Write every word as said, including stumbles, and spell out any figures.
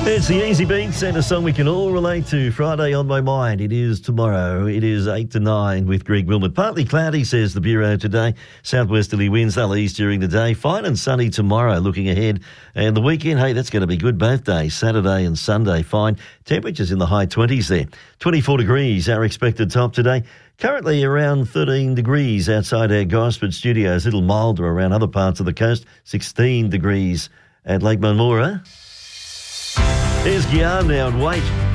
It's the Easy Beats and a song we can all relate to. Friday on my mind. It is tomorrow. It is eight to nine with Greg Wilmot. Partly cloudy, says the Bureau today. Southwesterly winds, they'll ease during the day. Fine and sunny tomorrow, looking ahead. And the weekend, hey, that's going to be good both days. Saturday and Sunday, fine. Temperatures in the high twenties there. twenty-four degrees, our expected top today. Currently around thirteen degrees outside our Gosford studios. A little milder around other parts of the coast. sixteen degrees at Lake Munmora. There's Guillaume now and Wait.